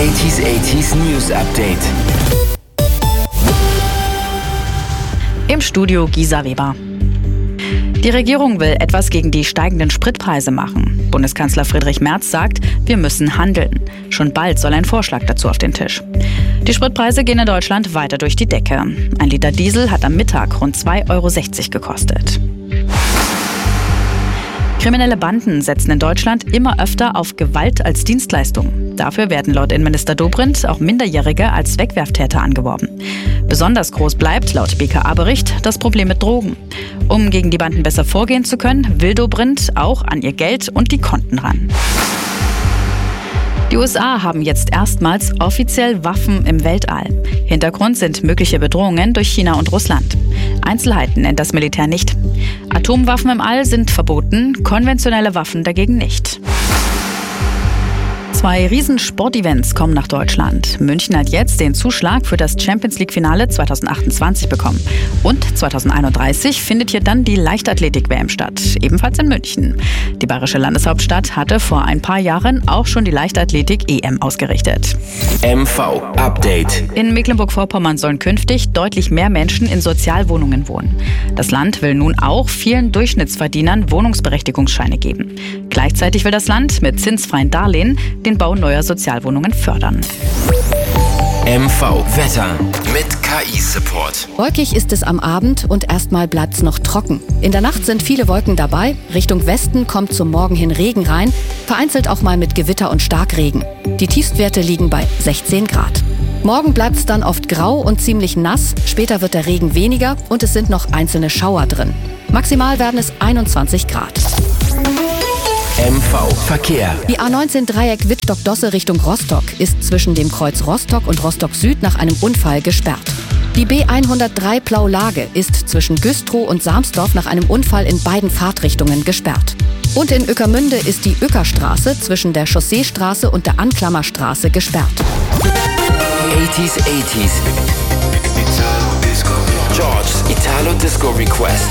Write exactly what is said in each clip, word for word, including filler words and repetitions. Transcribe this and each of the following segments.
achtziger achtziger News Update. Im Studio Gisa Weber. Die Regierung will etwas gegen die steigenden Spritpreise machen. Bundeskanzler Friedrich Merz sagt, wir müssen handeln. Schon bald soll ein Vorschlag dazu auf den Tisch. Die Spritpreise gehen in Deutschland weiter durch die Decke. Ein Liter Diesel hat am Mittag rund zwei Euro sechzig gekostet. Kriminelle Banden setzen in Deutschland immer öfter auf Gewalt als Dienstleistung. Dafür werden laut Innenminister Dobrindt auch Minderjährige als Wegwerftäter angeworben. Besonders groß bleibt, laut B K A-Bericht, das Problem mit Drogen. Um gegen die Banden besser vorgehen zu können, will Dobrindt auch an ihr Geld und die Konten ran. Die U S A haben jetzt erstmals offiziell Waffen im Weltall. Hintergrund sind mögliche Bedrohungen durch China und Russland. Einzelheiten nennt das Militär nicht. Atomwaffen im All sind verboten, konventionelle Waffen dagegen nicht. Zwei Riesen-Sportevents kommen nach Deutschland. München hat jetzt den Zuschlag für das Champions-League-Finale zweitausendachtundzwanzig bekommen. Und zweitausendeinunddreißig findet hier dann die Leichtathletik-W M statt, ebenfalls in München. Die bayerische Landeshauptstadt hatte vor ein paar Jahren auch schon die Leichtathletik-E M ausgerichtet. M V Update. In Mecklenburg-Vorpommern sollen künftig deutlich mehr Menschen in Sozialwohnungen wohnen. Das Land will nun auch vielen Durchschnittsverdienern Wohnungsberechtigungsscheine geben. Gleichzeitig will das Land mit zinsfreien Darlehen den Bau neuer Sozialwohnungen fördern. M V Wetter mit K I-Support. Wolkig ist es am Abend und erstmal bleibt's noch trocken. In der Nacht sind viele Wolken dabei. Richtung Westen kommt zum Morgen hin Regen rein, vereinzelt auch mal mit Gewitter und Starkregen. Die Tiefstwerte liegen bei sechzehn Grad. Morgen bleibt's dann oft grau und ziemlich nass. Später wird der Regen weniger und es sind noch einzelne Schauer drin. Maximal werden es einundzwanzig Grad. M V Verkehr. Die A neunzehn Dreieck Wittstock-Dosse Richtung Rostock ist zwischen dem Kreuz Rostock und Rostock Süd nach einem Unfall gesperrt. Die B hundertdrei Plau-Lage ist zwischen Güstrow und Samsdorf nach einem Unfall in beiden Fahrtrichtungen gesperrt. Und in Ueckermünde ist die Ueckerstraße zwischen der Chausseestraße und der Anklammerstraße gesperrt. achtziger achtziger George's Italo Disco Request.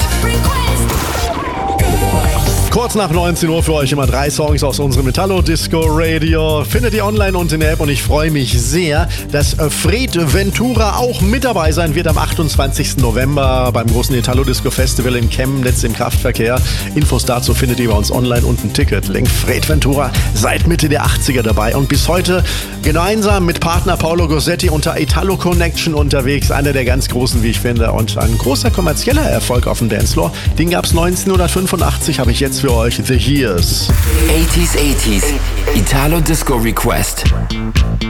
Kurz nach neunzehn Uhr für euch immer drei Songs aus unserem Italo Disco Radio. Findet ihr online und in der App und ich freue mich sehr, dass Fred Ventura auch mit dabei sein wird am achtundzwanzigsten November beim großen Italo Disco Festival in Chemnitz im Kraftverkehr. Infos dazu findet ihr bei uns online und ein Ticket. Link Fred Ventura seit Mitte der achtziger dabei und bis heute gemeinsam mit Partner Paolo Gossetti unter Italo Connection unterwegs. Einer der ganz großen, wie ich finde, und ein großer kommerzieller Erfolg auf dem Dancefloor. Den gab es neunzehnhundertfünfundachtzig, habe ich jetzt für euch The Years. achtziger achtziger Italo Disco Request.